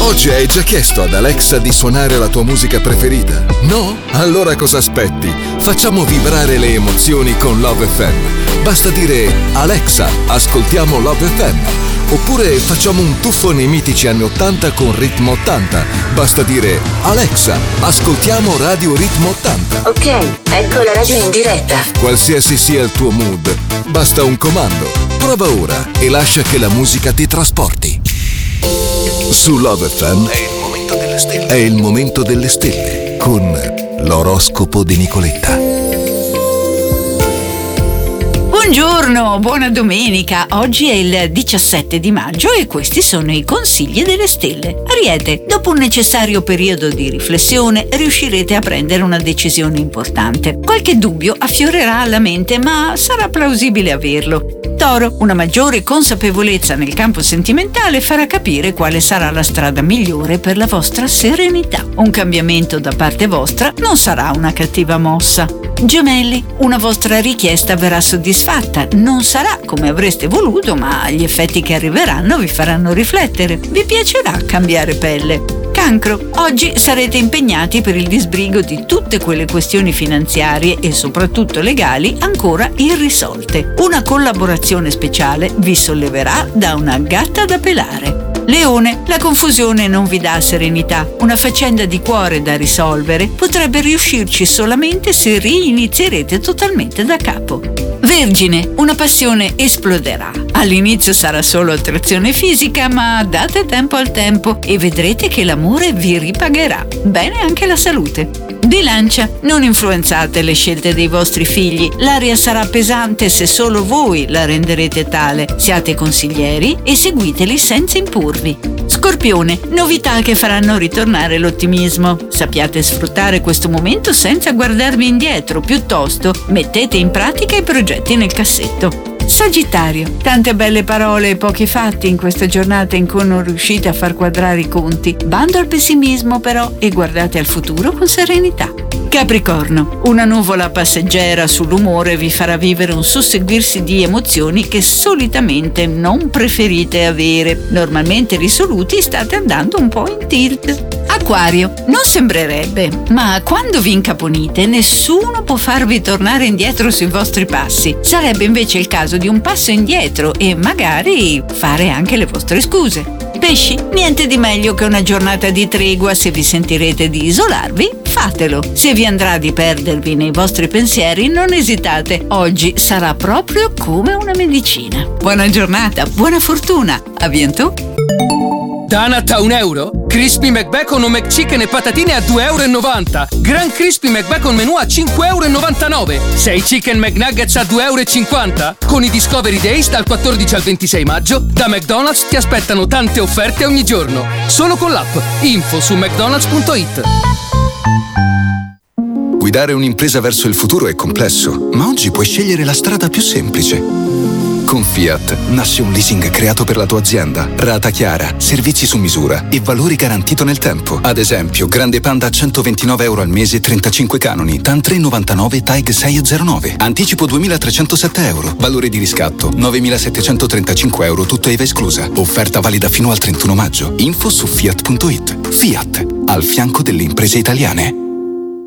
Oggi hai già chiesto ad Alexa di suonare la tua musica preferita? No? Allora cosa aspetti? Facciamo vibrare le emozioni con Love FM. Basta dire: Alexa, ascoltiamo Love FM. Oppure facciamo un tuffo nei mitici anni 80 con Ritmo 80. Basta dire: Alexa, ascoltiamo Radio Ritmo 80. Ok, ecco la radio in diretta. Qualsiasi sia il tuo mood, basta un comando. Prova ora e lascia che la musica ti trasporti. Su Love FM è il momento delle stelle con l'oroscopo di Nicoletta. Buongiorno, buona domenica. Oggi è il 17 di maggio e questi sono i consigli delle stelle. Ariete, dopo un necessario periodo di riflessione riuscirete a prendere una decisione importante. Qualche dubbio affiorerà alla mente, ma sarà plausibile averlo. Toro, una maggiore consapevolezza nel campo sentimentale farà capire quale sarà la strada migliore per la vostra serenità. Un cambiamento da parte vostra non sarà una cattiva mossa. Gemelli, una vostra richiesta verrà soddisfatta. Non sarà come avreste voluto, ma gli effetti che arriveranno vi faranno riflettere. Vi piacerà cambiare pelle. Cancro, oggi sarete impegnati per il disbrigo di tutte quelle questioni finanziarie e soprattutto legali ancora irrisolte. Una collaborazione speciale vi solleverà da una gatta da pelare. Leone, la confusione non vi dà serenità. Una faccenda di cuore da risolvere potrebbe riuscirci solamente se rinizierete totalmente da capo. Vergine, una passione esploderà. All'inizio sarà solo attrazione fisica, ma date tempo al tempo e vedrete che l'amore vi ripagherà. Bene anche la salute. Bilancia, non influenzate le scelte dei vostri figli. L'aria sarà pesante se solo voi la renderete tale. Siate consiglieri e seguiteli senza imporvi. Scorpione, novità che faranno ritornare l'ottimismo. Sappiate sfruttare questo momento senza guardarvi indietro, piuttosto mettete in pratica i progetti nel cassetto. Sagittario, tante belle parole e pochi fatti in questa giornata in cui non riuscite a far quadrare i conti. Bando al pessimismo però e guardate al futuro con serenità. Capricorno, una nuvola passeggera sull'umore vi farà vivere un susseguirsi di emozioni che solitamente non preferite avere. Normalmente risoluti state andando un po' in tilt. Acquario, non sembrerebbe, ma quando vi incaponite nessuno può farvi tornare indietro sui vostri passi. Sarebbe invece il caso di un passo indietro e magari fare anche le vostre scuse. Pesci, niente di meglio che una giornata di tregua. Se vi sentirete di isolarvi, fatelo. Se vi andrà di perdervi nei vostri pensieri, non esitate. Oggi sarà proprio come una medicina. Buona giornata, buona fortuna. A bientôt. Donut a €1? Crispy McBacon o McChicken e patatine a €2,90. Gran Crispy McBacon menù a €5,99. 6 Chicken McNuggets a €2,50. Con i Discovery Days dal 14 al 26 maggio, da McDonald's ti aspettano tante offerte ogni giorno. Solo con l'app. Info su mcdonalds.it. Guidare un'impresa verso il futuro è complesso, ma oggi puoi scegliere la strada più semplice. Con Fiat nasce un leasing creato per la tua azienda. Rata chiara, servizi su misura e valori garantito nel tempo. Ad esempio, Grande Panda a €129 al mese, 35 canoni, TAN 399, TAG 609. Anticipo €2.307. Valore di riscatto €9.735, tutto IVA esclusa. Offerta valida fino al 31 maggio. Info su fiat.it. Fiat, al fianco delle imprese italiane.